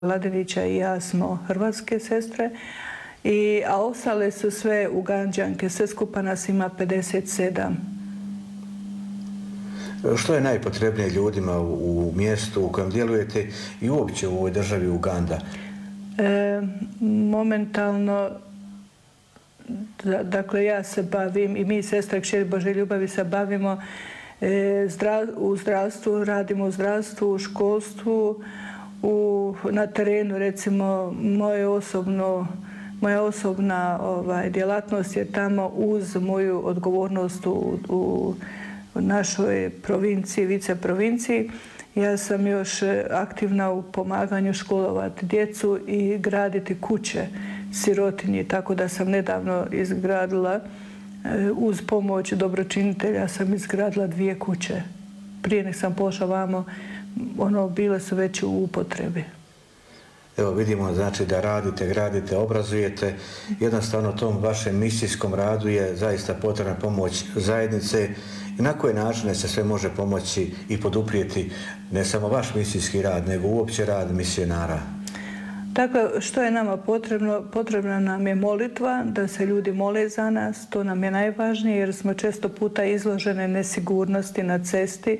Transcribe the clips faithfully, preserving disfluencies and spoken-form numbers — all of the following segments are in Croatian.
Ladinića i ja smo hrvatske sestre, i, a ostale su sve Uganđanke. Sve skupa nas ima pedeset sedam. Što je najpotrebnije ljudima u, u mjestu u kojem djelujete i uopće u ovoj državi Uganda? E, momentalno, dakle, ja se bavim i mi, sestra Kćeri Božje ljubavi, se bavimo e, zdrav, u zdravstvu, radimo u zdravstvu, u školstvu, u, na terenu. Recimo, moje osobno, moja osobna ovaj, djelatnost je tamo uz moju odgovornost u, u našoj provinciji, viceprovinciji. Ja sam još aktivna u pomaganju školovati djecu i graditi kuće sirotinji, tako da sam nedavno izgradila, uz pomoć dobročinitelja sam izgradila dvije kuće. Prije nek sam pošla vamo, ono, bile su već u upotrebi. Evo vidimo, znači, da radite, gradite, obrazujete. Jednostavno tom vašem misijskom radu je zaista potrebna pomoć zajednice. I na koje načine se sve može pomoći i poduprijeti ne samo vaš misijski rad, nego uopće rad misionara? Dakle, što je nama potrebno? Potrebna nam je molitva, da se ljudi mole za nas. To nam je najvažnije jer smo često puta izložene nesigurnosti na cesti.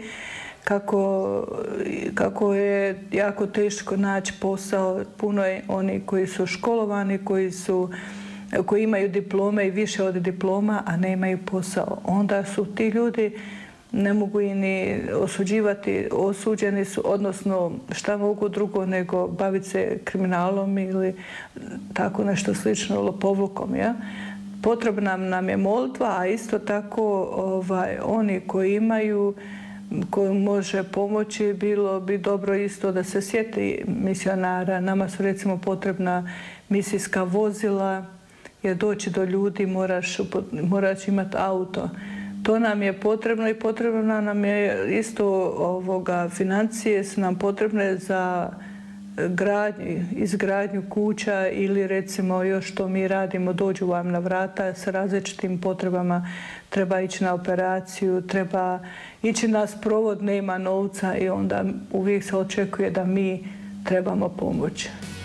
Kako, kako je jako teško naći posao. Puno je oni koji su školovani, koji, su, koji imaju diplome i više od diploma, a nemaju posao. Onda su ti ljudi, ne mogu i ni osuđivati, osuđeni su, odnosno šta mogu drugo nego baviti se kriminalom ili tako nešto slično, lopovlukom. Ja? Potrebna nam je molitva, a isto tako ovaj, oni koji imaju, koju može pomoći, bilo bi dobro isto da se sjeti misionara. Nama su recimo potrebna misijska vozila, jer doći do ljudi moraš, moraš imati auto. To nam je potrebno i potrebno nam je isto ovoga, financije su nam potrebne za gradnju, izgradnju kuća ili recimo još što mi radimo, dođu vam na vrata sa različitim potrebama, treba ići na operaciju, treba ići na sprovod, nema novca i onda uvijek se očekuje da mi trebamo pomoć.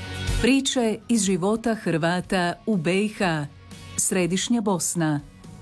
Priče iz života Hrvata u B i H, Središnja Bosna.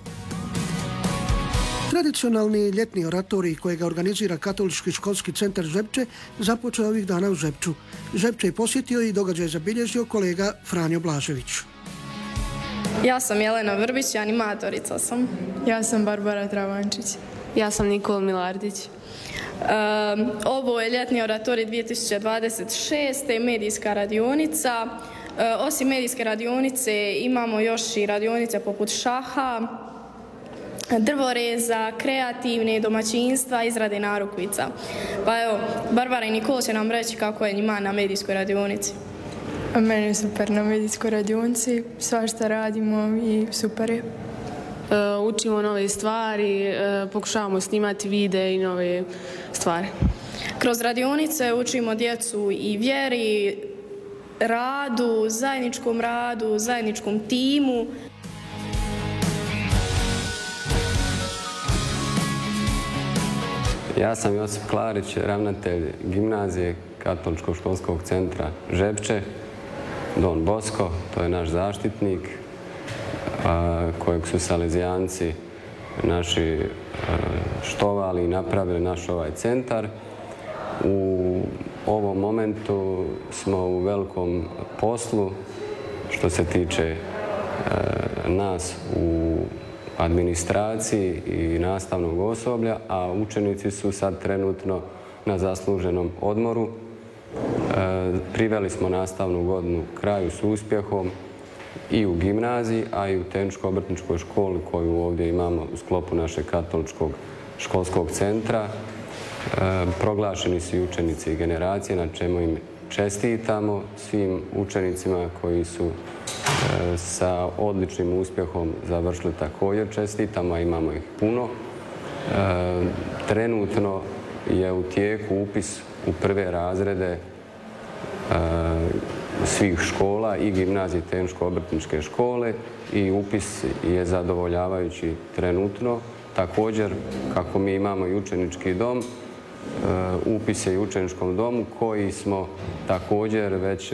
Tradicionalni ljetni oratorij kojega organizira Katolički školski centar Žepče započeo ovih dana u Žepču. Žepče je posjetio i događaj zabilježio kolega Franjo Blažević. Ja sam Jelena Vrbić, animatorica sam. Ja sam Barbara Travančić. Ja sam Nikola Milardić. Um, ovo je ljetni oratorij dvije tisuće dvadeset šeste. medijska radionica. Uh, osim medijske radionice imamo još i radionice poput šaha, drvoreza, kreativne, domaćinstva, izrade narukvica. Pa evo, Barbara i Nikola će nam reći kako je njima na medijskoj radionici. A meni je super na medijskoj radionici, svašta radimo i super je. Uh, učimo nove stvari, uh, pokušavamo snimati videe i nove stvari. Kroz radionice učimo djecu i vjeri, radu, zajedničkom radu, zajedničkom timu. Ja sam Josip Klarić, ravnatelj gimnazije Katoličkog školskog centra Žepče, Don Bosco, to je naš zaštitnik, a, kojeg su Salezijanci naši a, štovali i napravili naš ovaj centar. U ovom momentu smo u velikom poslu što se tiče a, nas u administraciji i nastavnog osoblja, a učenici su sad trenutno na zasluženom odmoru. E, priveli smo nastavnu godinu kraju s uspjehom i u gimnaziji, a i u tehničko-obrtničkoj školi koju ovdje imamo u sklopu našeg katoličkog školskog centra. E, proglašeni su i učenici i generacije, na čemu im čestitamo svim učenicima koji su e, sa odličnim uspjehom završili također čestitamo, a imamo ih puno. E, trenutno je u tijeku upis u prve razrede e, svih škola i gimnazije tehničko-obrtničke škole i upis je zadovoljavajući trenutno. Također, kako mi imamo i učenički dom, upise i u učeničkom domu koji smo također već